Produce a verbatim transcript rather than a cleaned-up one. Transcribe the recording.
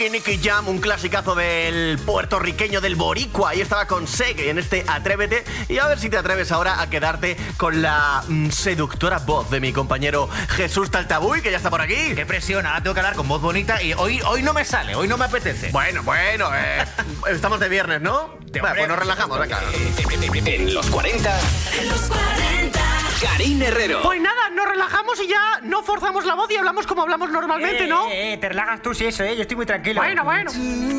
Nicky Jam, un clasicazo del puertorriqueño, del boricua. Ahí estaba con Seg en este Atrévete. Y a ver si te atreves ahora a quedarte con la mm, seductora voz de mi compañero Jesús Taltabuy, que ya está por aquí. Qué presión, ahora tengo que hablar con voz bonita y hoy, hoy no me sale, hoy no me apetece. Bueno, bueno, eh, estamos de viernes, ¿no? Bueno, pues nos relajamos, venga. En los cuarenta. En los cuarenta. Karine Herrero. Pues nada, nos relajamos y ya no forzamos la voz y hablamos como hablamos normalmente, eh, ¿no? Eh, eh, te relajas tú, sí, eso, eh, yo estoy muy tranquilo. Bueno, bueno.